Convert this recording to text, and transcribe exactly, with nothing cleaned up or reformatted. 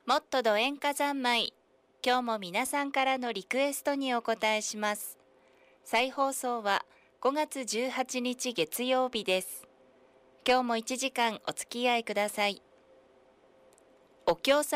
もっとど演歌三昧。今日も皆さんからのリクエストにお答えします。再放送はごがつじゅうはちにち月曜日です。今日もいちじかんお付き合いください。お経